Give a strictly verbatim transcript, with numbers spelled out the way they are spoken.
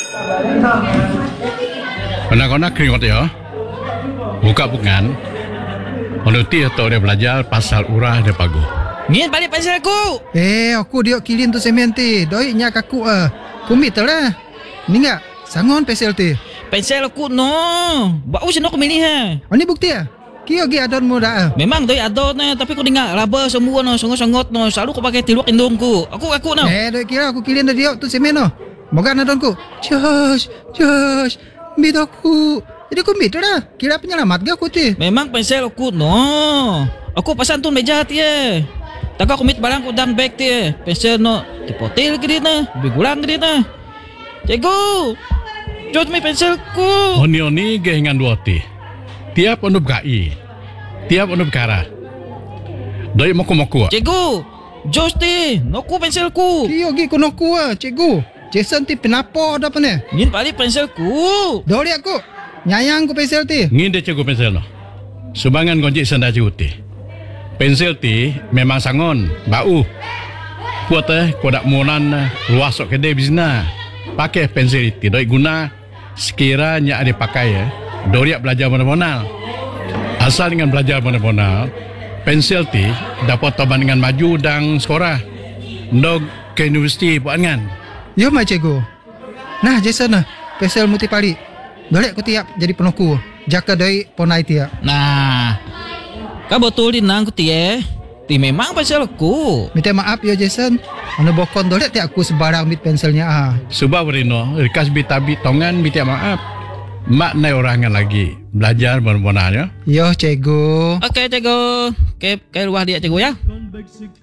Kena-kena keringat ya. Buka bukan. Menuti atau dia belajar pasal urah dia pagu. Ngin balik pensel aku. Eh, aku dia kilin tu semen ti. Doi nya kaku ah. Kumit lah. Ni enggak sangon pensel ti. Pensel aku no. Bau sino aku milih ha. Oh ni bukti ah. Kio gi adon mo dah. Memang doi adon na tapi aku dengar raba semua no songot-songot no. Selalu aku pakai tiluak indungku. Aku aku no. Eh, doi kira aku kilin dia tu semen no. Moga adonku. Josh, Josh, mit aku. Jadi aku mit dah. Kira penyelamat ga aku ti. Memang pensel aku no. Aku pasan tu meja ti eh. Tak aku mit barang ku dang bag ti eh. Pensel no dipotil ke dia na. Bigulang ke dia na. Cikgu. Jod mi penselku. Oni-oni gehingan dua ti. Tiap onu bkai. Tiap onu bekara. Doi moku-moku. Cikgu. Jos ti. Noku penselku. Kio gi kono ku ah, cikgu. Jason ti penapo dah pene. Ngin balik penselku. Doi aku. Nyayang ku pensel ti. Ngin dia cikgu pensel no. Subangan konci senda cikgu ti. Pensel ti memang sangon, bau. Kuat eh, kodak monan luas sok kedai bizna. Pakai pensel itu doi guna sekiranya ada pakai ya. Doriak belajar mana-mana. Asal dengan belajar mana-mana, pensel ti dapat toban dengan maju dan sekolah. Ndog ke universiti buat kan. Yo mai cikgu. Nah, Jason nah, pensel muti pali. Balik ku tiap jadi penoku. Jaka doi ponai tiap. Nah. Kau betul di nang ku tie. Ti memang pensel aku. Minta maaf ya Jason. Anu bokon dolek tiap aku sebarang mit penselnya ah. Sebab Rino, rikas bitabi tongan minta maaf. Mak nai orangan lagi belajar benar-benarnya. Yo cikgu. Okey cikgu. Okey, ke luar dia cikgu ya.